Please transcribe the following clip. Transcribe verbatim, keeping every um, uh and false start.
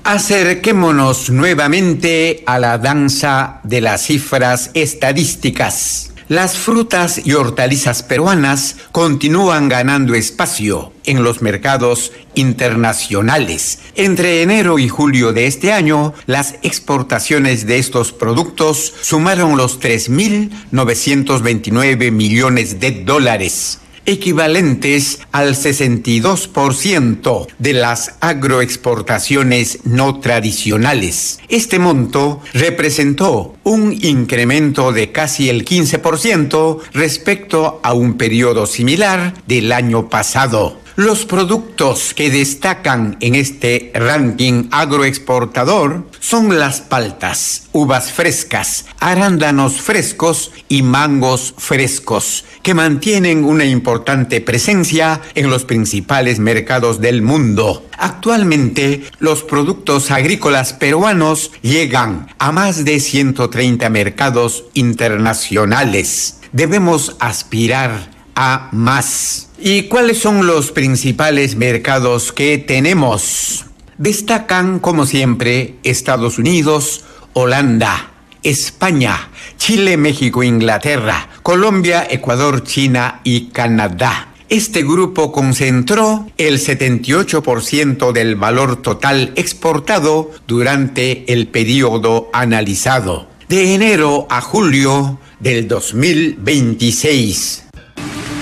Acerquémonos nuevamente a la danza de las cifras estadísticas. Las frutas y hortalizas peruanas continúan ganando espacio en los mercados internacionales. Entre enero y julio de este año, las exportaciones de estos productos sumaron los tres mil novecientos veintinueve millones de dólares, equivalentes al sesenta y dos por ciento de las agroexportaciones no tradicionales. Este monto representó un incremento de casi el quince por ciento respecto a un periodo similar del año pasado. Los productos que destacan en este ranking agroexportador son las paltas, uvas frescas, arándanos frescos y mangos frescos, que mantienen una importante presencia en los principales mercados del mundo. Actualmente, los productos agrícolas peruanos llegan a más de ciento treinta mercados internacionales. Debemos aspirar a más. ¿Y cuáles son los principales mercados que tenemos? Destacan, como siempre, Estados Unidos, Holanda, España, Chile, México, Inglaterra, Colombia, Ecuador, China y Canadá. Este grupo concentró el setenta y ocho por ciento del valor total exportado durante el periodo analizado, de enero a julio del dos mil veintiséis.